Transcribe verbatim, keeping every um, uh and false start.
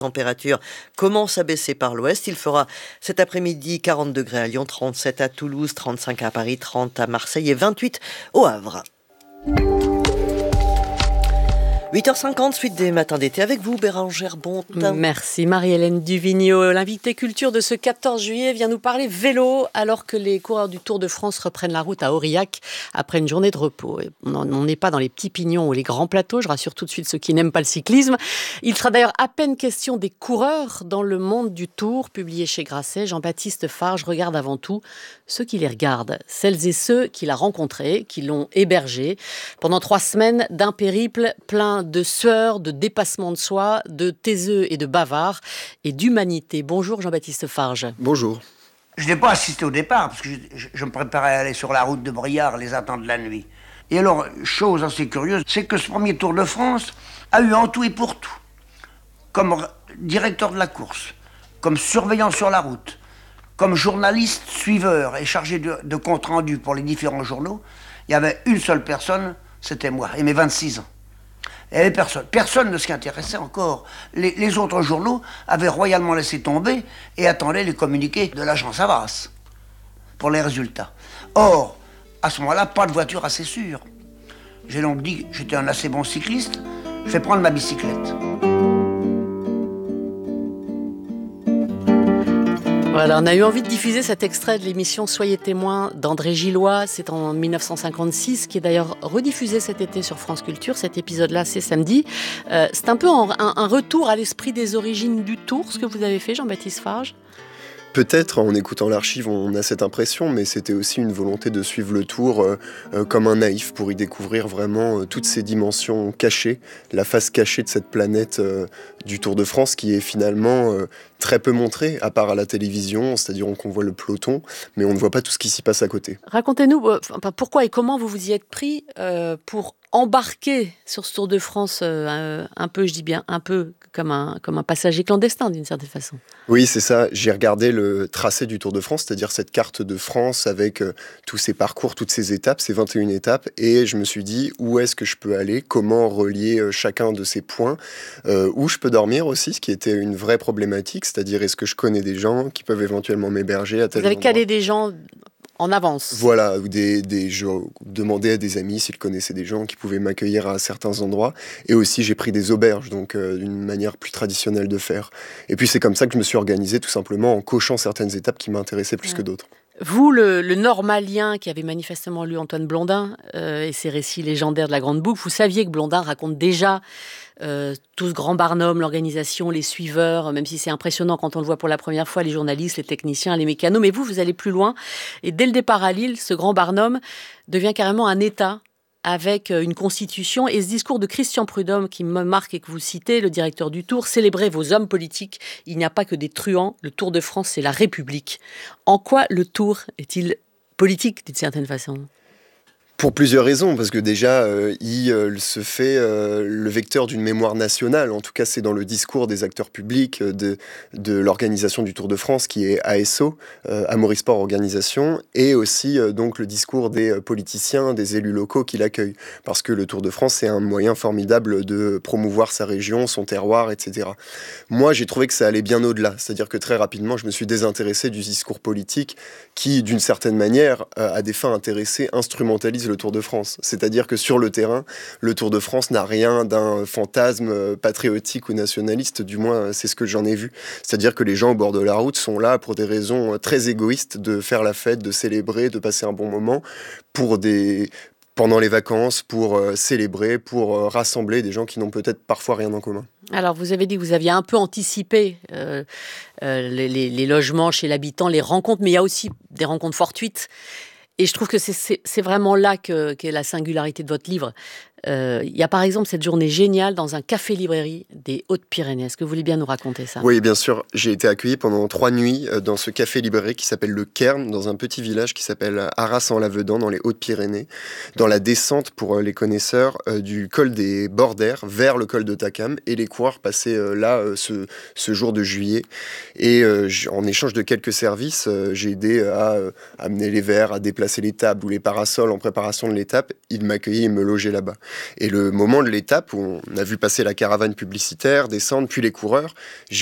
Température commence à baisser par l'ouest. Il fera cet après-midi quarante degrés à Lyon, trente-sept à Toulouse, trente-cinq à Paris, trente à Marseille et vingt-huit au Havre. huit heures cinquante, suite des matins d'été avec vous, Bérangère Bontemps. Merci Marie-Hélène Duvigneau. L'invité culture de ce quatorze juillet vient nous parler vélo alors que les coureurs du Tour de France reprennent la route à Aurillac après une journée de repos. On n'est pas dans les petits pignons ou les grands plateaux, je rassure tout de suite ceux qui n'aiment pas le cyclisme. Il sera d'ailleurs à peine question des coureurs dans le monde du Tour, publié chez Grasset. Jean-Baptiste Farge regarde avant tout ceux qui les regardent, celles et ceux qu'il a rencontrés, qui l'ont hébergé pendant trois semaines d'un périple plein de sueur, de dépassement de soi, de taiseux et de bavard, et d'humanité. Bonjour Jean-Baptiste Farge. Bonjour. Je n'ai pas assisté au départ, parce que je, je, je me préparais à aller sur la route de Briare, les attendre la nuit. Et alors, chose assez curieuse, c'est que ce premier Tour de France a eu en tout et pour tout, comme directeur de la course, comme surveillant sur la route, comme journaliste suiveur et chargé de, de compte rendu pour les différents journaux, il y avait une seule personne, c'était moi, et mes vingt-six ans. Il n'y avait personne. Personne ne s'y intéressait encore. Les, les autres journaux avaient royalement laissé tomber et attendaient les communiqués de l'agence Havas pour les résultats. Or, à ce moment-là, pas de voiture assez sûre. J'ai donc dit que j'étais un assez bon cycliste, je vais prendre ma bicyclette. Voilà, on a eu envie de diffuser cet extrait de l'émission Soyez témoins d'André Gillois. C'est en dix-neuf cent cinquante-six, qui est d'ailleurs rediffusé cet été sur France Culture. Cet épisode-là, c'est samedi. Euh, c'est un peu un, un, un retour à l'esprit des origines du Tour, ce que vous avez fait, Jean-Baptiste Farge. Peut-être, en écoutant l'archive, on a cette impression, mais c'était aussi une volonté de suivre le Tour euh, euh, comme un naïf pour y découvrir vraiment euh, toutes ces dimensions cachées, la face cachée de cette planète euh, du Tour de France qui est finalement euh, très peu montrée, à part à la télévision, c'est-à-dire qu'on voit le peloton, mais on ne voit pas tout ce qui s'y passe à côté. Racontez-nous euh, pourquoi et comment vous vous y êtes pris euh, pour embarquer sur ce Tour de France euh, un peu, je dis bien un peu, comme un, comme un passager clandestin d'une certaine façon. Oui, c'est ça. J'ai regardé le tracé du Tour de France, c'est-à-dire cette carte de France avec euh, tous ces parcours, toutes ces étapes, ces vingt et une étapes, et je me suis dit où est-ce que je peux aller, comment relier euh, chacun de ces points, euh, où je peux dormir aussi, ce qui était une vraie problématique, c'est-à-dire est-ce que je connais des gens qui peuvent éventuellement m'héberger à tel endroit. Vous avez endroit. calé des gens en avance. Voilà, ou des, des, je demandais à des amis s'ils connaissaient des gens qui pouvaient m'accueillir à certains endroits. Et aussi, j'ai pris des auberges, donc euh, une manière plus traditionnelle de faire. Et puis, c'est comme ça que je me suis organisé, tout simplement en cochant certaines étapes qui m'intéressaient plus ouais. que d'autres. Vous, le, le normalien qui avait manifestement lu Antoine Blondin euh, et ses récits légendaires de la Grande Boucle, vous saviez que Blondin raconte déjà euh, tout ce grand barnum, l'organisation, les suiveurs, même si c'est impressionnant quand on le voit pour la première fois, les journalistes, les techniciens, les mécanos. Mais vous, vous allez plus loin. Et dès le départ à Lille, ce grand barnum devient carrément un État avec une constitution. Et ce discours de Christian Prudhomme qui me marque et que vous citez, le directeur du Tour, célébrez vos hommes politiques. Il n'y a pas que des truands. Le Tour de France, c'est la République. En quoi le Tour est-il politique d'une certaine façon ? Pour plusieurs raisons, parce que déjà, euh, il euh, se fait euh, le vecteur d'une mémoire nationale. En tout cas, c'est dans le discours des acteurs publics euh, de, de l'organisation du Tour de France, qui est A S O, euh, Amaury Sport Organisation, et aussi euh, donc le discours des euh, politiciens, des élus locaux qui l'accueillent. Parce que le Tour de France, c'est un moyen formidable de promouvoir sa région, son terroir, et cetera. Moi, j'ai trouvé que ça allait bien au-delà. C'est-à-dire que très rapidement, je me suis désintéressé du discours politique qui, d'une certaine manière, euh, à des fins intéressées, instrumentalise le Tour de France. C'est-à-dire que sur le terrain, le Tour de France n'a rien d'un fantasme patriotique ou nationaliste, du moins c'est ce que j'en ai vu. C'est-à-dire que les gens au bord de la route sont là pour des raisons très égoïstes, de faire la fête, de célébrer, de passer un bon moment, pour des... pendant les vacances, pour euh, célébrer, pour euh, rassembler des gens qui n'ont peut-être parfois rien en commun. Alors, vous avez dit que vous aviez un peu anticipé euh, euh, les, les, les logements chez l'habitant, les rencontres, mais il y a aussi des rencontres fortuites. Et je trouve que c'est, c'est, c'est vraiment là que, qu'est la singularité de votre livre. Euh, il y a par exemple cette journée géniale dans un café-librairie des Hautes-Pyrénées. Est-ce que vous voulez bien nous raconter ça ? Oui, bien sûr. J'ai été accueilli pendant trois nuits dans ce café-librairie qui s'appelle le Cairn, dans un petit village qui s'appelle Arras-en-Lavedan, dans les Hautes-Pyrénées, dans la descente, pour les connaisseurs, du col des Bordères vers le col de Takam. Et les coureurs passaient là ce, ce jour de juillet. Et en échange de quelques services, j'ai aidé à amener les verres, à déplacer les tables ou les parasols en préparation de l'étape. Ils m'accueillaient et me logeaient là-bas. Et le moment de l'étape où on a vu passer la caravane publicitaire, descendre, puis les coureurs,